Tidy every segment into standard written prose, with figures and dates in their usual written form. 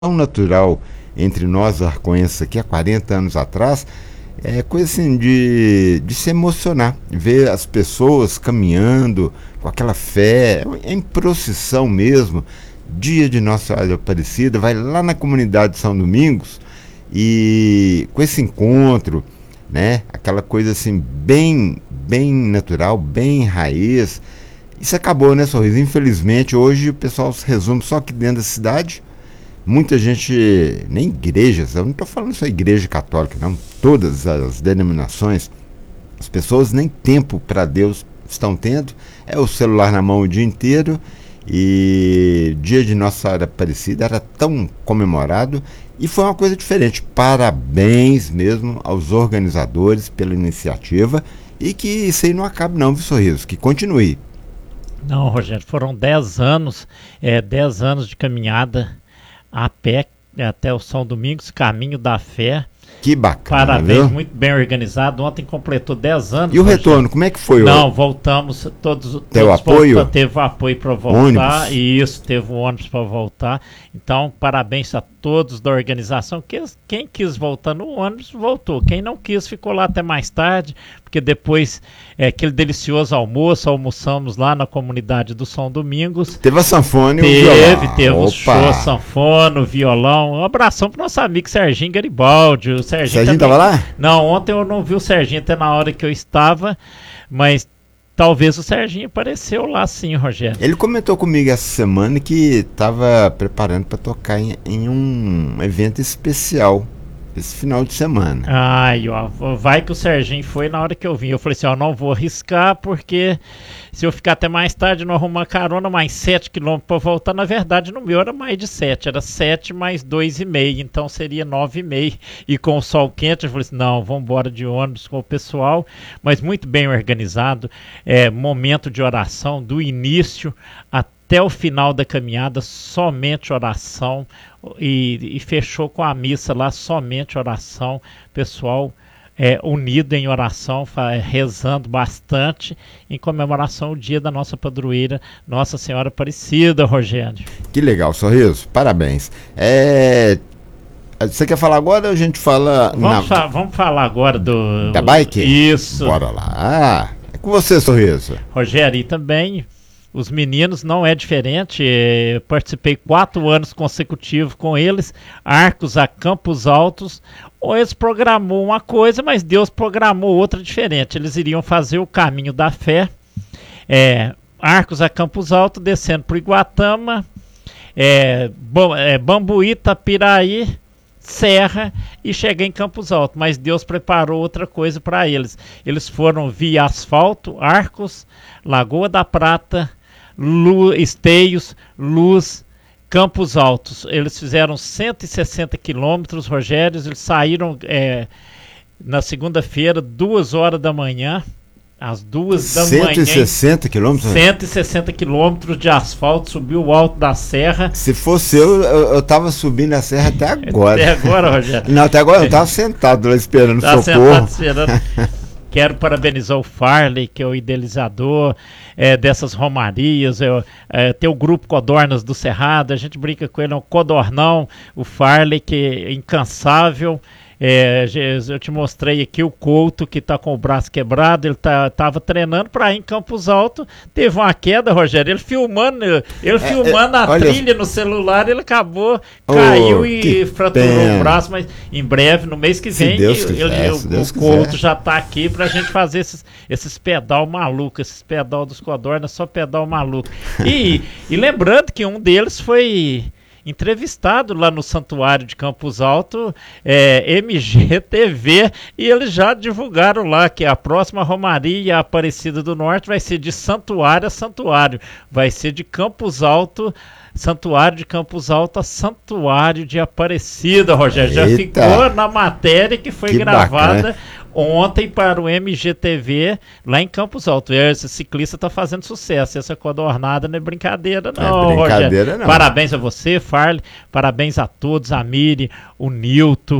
tão natural entre nós arcoenses aqui há 40 anos atrás, é coisa assim de se emocionar, ver as pessoas caminhando com aquela fé, em procissão mesmo, dia de Nossa Senhora Aparecida, vai lá na comunidade de São Domingos e com esse encontro, né, aquela coisa assim bem natural, bem raiz. Isso acabou, né, Sorriso? Infelizmente hoje o pessoal se resume só aqui dentro da cidade. Muita gente, nem igrejas, eu não estou falando só igreja católica, não, todas as denominações, as pessoas nem tempo para Deus estão tendo, é o celular na mão o dia inteiro. E dia de Nossa Senhora Aparecida era tão comemorado e foi uma coisa diferente. Parabéns mesmo aos organizadores pela iniciativa e que isso aí não acabe não, viu, Sorriso, que continue. Não, Rogério, foram 10 anos, 10 anos de caminhada a pé até o São Domingos, Caminho da Fé. Que bacana, Parabéns, viu? muito bem organizado. Ontem completou 10 anos. E o Rogério. retorno, como é que foi? Não, voltamos, todos apoio? Teve apoio para voltar, Ônibus? e isso, teve o ônibus para voltar. Então, parabéns a todos da organização. Quem quis voltar no ônibus, voltou. Quem não quis, ficou lá até mais tarde, porque depois, aquele delicioso almoço, almoçamos lá na comunidade do São Domingos. Teve a sanfona e o violão. Teve o Opa! show, sanfona, o violão. Um abração pro nosso amigo Serginho Garibaldi. O Serginho tava lá? Não, ontem eu não vi o Serginho até na hora que eu estava, mas talvez o Serginho apareceu lá sim, Rogério. Ele comentou comigo essa semana que estava preparando para tocar em um evento especial esse final de semana. Ai, ó, vai que o Serginho foi na hora que eu vim. Eu falei assim, ó, não vou arriscar, porque se eu ficar até mais tarde, não arrumar carona, mais 7 quilômetros para voltar, na verdade no meu era mais de 7, era 7 mais 2,5, então seria 9,5. E com o sol quente, eu falei assim, não, vamos embora de ônibus com o pessoal, mas muito bem organizado, momento de oração, do início até o final da caminhada, somente oração, e fechou com a missa lá, somente oração, pessoal unido em oração, rezando bastante, em comemoração ao dia da nossa padroeira, Nossa Senhora Aparecida, Rogério. Que legal, Sorriso, parabéns. Você quer falar agora ou a gente fala... Vamos falar agora da bike? Isso. Bora lá. É com você, Sorriso. Rogério, e também... Os meninos não é diferente, participei 4 anos consecutivos com eles, Arcos a Campos Altos. Eles programou uma coisa, mas Deus programou outra diferente. Eles iriam fazer o Caminho da Fé, Arcos a Campos Altos, descendo para o Iguatama, Bambuí, Tapiraí, Serra e cheguei em Campos Altos, mas Deus preparou outra coisa para eles. Eles foram via asfalto, Arcos, Lagoa da Prata, Esteios, Luz, Campos Altos. Eles fizeram 160 quilômetros, Rogério. Eles saíram na segunda-feira, 2 horas da manhã. Às 2 da manhã. 160 quilômetros? 160 quilômetros de asfalto, subiu o alto da serra. Se fosse eu tava subindo a serra até agora. Até agora, Rogério? Não, até agora eu tava sentado lá esperando socorro. Sentado esperando. Quero parabenizar o Farley, que é o idealizador dessas romarias. Tem o grupo Codornas do Cerrado, a gente brinca com ele, é um codornão, o Farley, que é incansável. Eu te mostrei aqui o Couto, que está com o braço quebrado. Ele estava treinando para ir em Campos Altos, teve uma queda, Rogério, ele filmando a trilha no celular, ele acabou, caiu e fraturou o braço, mas em breve, no mês que vem, o Couto já está aqui para a gente fazer esses pedal malucos, esses pedal dos Codornas, só pedal maluco. E lembrando que um deles foi entrevistado lá no Santuário de Campos Altos, MGTV, e eles já divulgaram lá que a próxima Romaria Aparecida do Norte vai ser de santuário a santuário, vai ser de Campos Altos, Santuário de Campos Altos a Santuário de Aparecida, Rogério. Já ficou na matéria que foi gravada bacana. Ontem para o MGTV lá em Campos Altos. Esse ciclista está fazendo sucesso. Essa codornada não é brincadeira, não, Rogério. Não. Parabéns a você, Farley. Parabéns a todos, a Miri, o Nilton.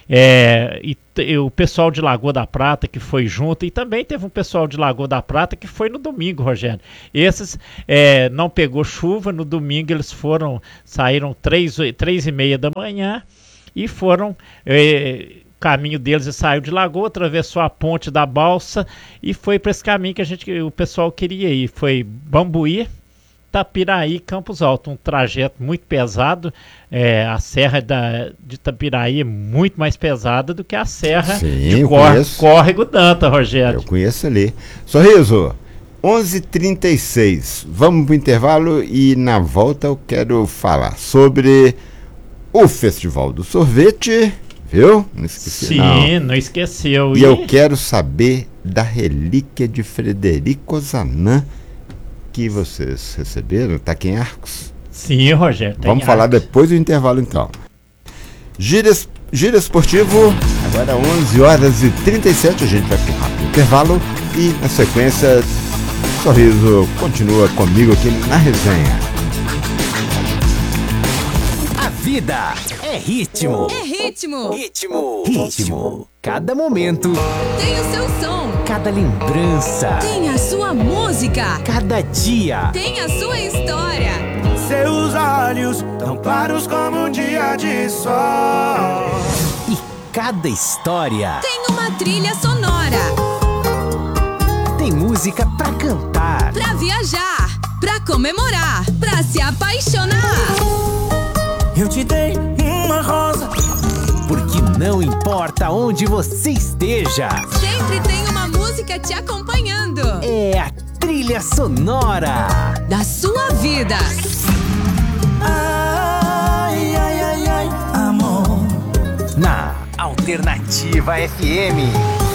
E o pessoal de Lagoa da Prata que foi junto, e também teve um pessoal de Lagoa da Prata que foi no domingo, Rogério. Esses não pegou chuva, no domingo eles saíram 3h30 da manhã e foram... o caminho deles saiu de Lagoa, atravessou a ponte da Balsa e foi para esse caminho que o pessoal queria ir. Foi Bambuí, Tapiraí, Campos Altos, um trajeto muito pesado. A serra de Tapiraí é muito mais pesada do que a serra de Córrego Danta, Rogério. Eu conheço ali. Sorriso, 11h36, vamos para o intervalo e na volta eu quero falar sobre o Festival do Sorvete, viu? Não esqueci. Sim, não esqueceu. E eu quero saber da relíquia de Frederico Ozanam que vocês receberam, tá aqui em Arcos. Sim, Rogério. Vamos falar depois do intervalo então. Giro Esportivo, agora 11h37, a gente vai para um rápido intervalo e na sequência, Sorriso continua comigo aqui na resenha. A vida é ritmo. É ritmo. Ritmo. Cada momento tem o seu som. Cada lembrança tem a sua música. Cada dia tem a sua história. Seus olhos tão claros como um dia de sol. E cada história tem uma trilha sonora. Tem música pra cantar, pra viajar, pra comemorar, pra se apaixonar. Eu te dei uma rosa, porque não importa onde você esteja, sempre tem uma música te acompanhando. É a trilha sonora da sua vida. Ai, ai, ai, ai, amor. Na Alternativa FM.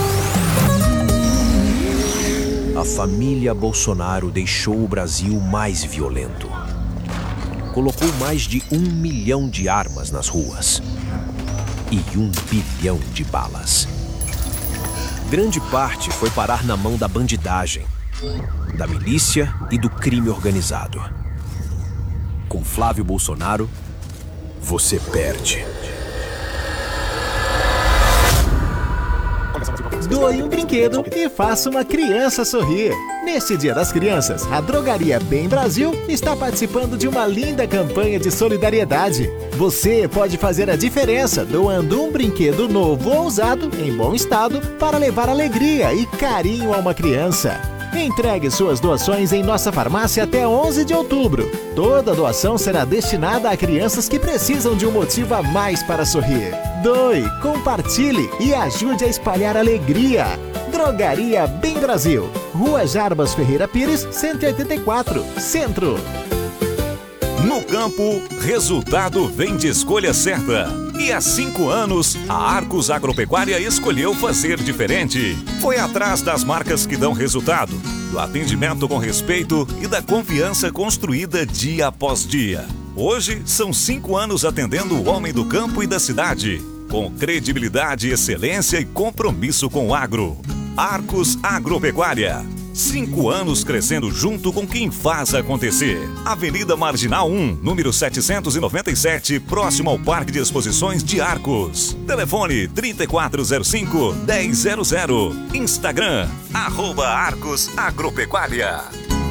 A família Bolsonaro deixou o Brasil mais violento. Colocou mais de 1 milhão de armas nas ruas e 1 bilhão de balas. Grande parte foi parar na mão da bandidagem, da milícia e do crime organizado. Com Flávio Bolsonaro, você perde. Doe um brinquedo e faça uma criança sorrir. Neste Dia das Crianças, a Drogaria Bem Brasil está participando de uma linda campanha de solidariedade. Você pode fazer a diferença doando um brinquedo novo ou usado, em bom estado, para levar alegria e carinho a uma criança. Entregue suas doações em nossa farmácia até 11 de outubro. Toda doação será destinada a crianças que precisam de um motivo a mais para sorrir. Doe, compartilhe e ajude a espalhar alegria. Drogaria Bem Brasil, Rua Jarbas Ferreira Pires, 184, Centro. No campo, resultado vem de escolha certa. E há 5 anos, a Arcos Agropecuária escolheu fazer diferente. Foi atrás das marcas que dão resultado, do atendimento com respeito e da confiança construída dia após dia. Hoje, são 5 anos atendendo o homem do campo e da cidade, com credibilidade, excelência e compromisso com o agro. Arcos Agropecuária. 5 anos crescendo junto com quem faz acontecer. Avenida Marginal 1, número 797, próximo ao Parque de Exposições de Arcos. Telefone 3405-1000. Instagram, @Arcos Agropecuária.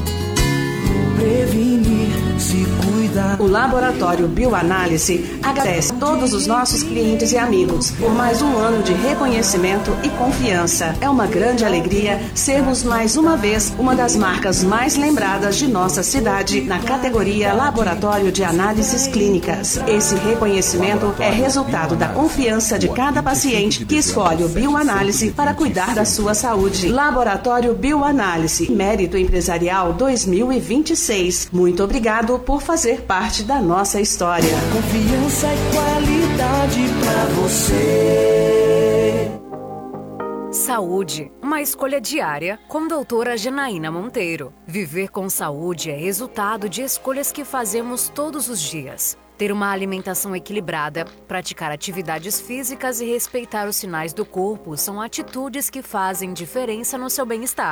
Prevenir, se cuidar. O Laboratório Bioanálise agradece a todos os nossos clientes e amigos por mais um ano de reconhecimento e confiança. É uma grande alegria sermos mais uma vez uma das marcas mais lembradas de nossa cidade na categoria Laboratório de Análises Clínicas. Esse reconhecimento é resultado da confiança de cada paciente que escolhe o Bioanálise para cuidar da sua saúde. Laboratório Bioanálise, Mérito Empresarial 2026. Muito obrigado por fazer parte da nossa história. Confiança e qualidade pra você. Saúde, uma escolha diária com doutora Janaína Monteiro. Viver com saúde é resultado de escolhas que fazemos todos os dias. Ter uma alimentação equilibrada, praticar atividades físicas e respeitar os sinais do corpo são atitudes que fazem diferença no seu bem-estar.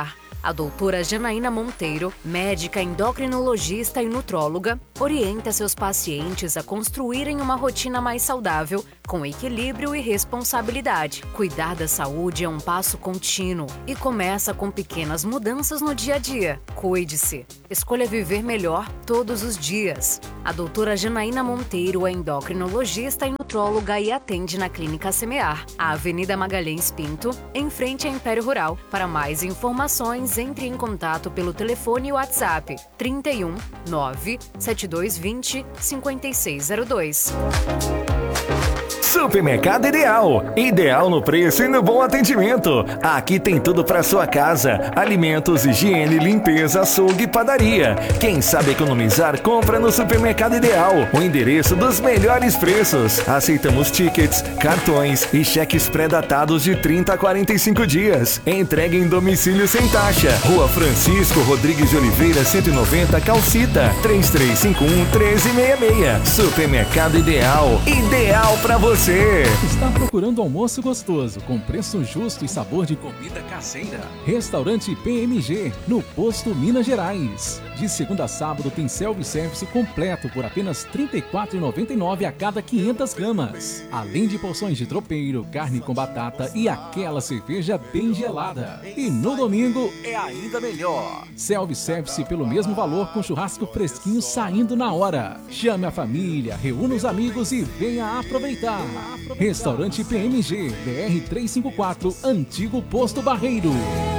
A doutora Janaína Monteiro, médica endocrinologista e nutróloga, orienta seus pacientes a construírem uma rotina mais saudável, com equilíbrio e responsabilidade. Cuidar da saúde é um passo contínuo e começa com pequenas mudanças no dia a dia. Cuide-se. Escolha viver melhor todos os dias. A doutora Janaína Monteiro é endocrinologista e nutróloga e atende na Clínica Semear, a Avenida Magalhães Pinto, em frente a Império Rural. Para mais informações, entre em contato pelo telefone e WhatsApp 31 97220 5602. Supermercado Ideal. Ideal no preço e no bom atendimento. Aqui tem tudo para sua casa: alimentos, higiene, limpeza, açougue e padaria. Quem sabe economizar, compra no Supermercado Ideal. O endereço dos melhores preços. Aceitamos tickets, cartões e cheques pré-datados de 30 a 45 dias. Entrega em domicílio sem taxa. Rua Francisco Rodrigues de Oliveira, 190, Calcita. 3351-1366. Supermercado Ideal. Ideal para você. Está procurando almoço gostoso, com preço justo e sabor de comida caseira? Restaurante PMG, no Posto Minas Gerais. De segunda a sábado tem self-service completo por apenas R$ 34,99 a cada 500 gramas. Além de porções de tropeiro, carne com batata e aquela cerveja bem gelada. E no domingo é ainda melhor. Self-service pelo mesmo valor, com churrasco fresquinho saindo na hora. Chame a família, reúna os amigos e venha aproveitar. Restaurante PMG, BR 354, Antigo Posto Barreiro.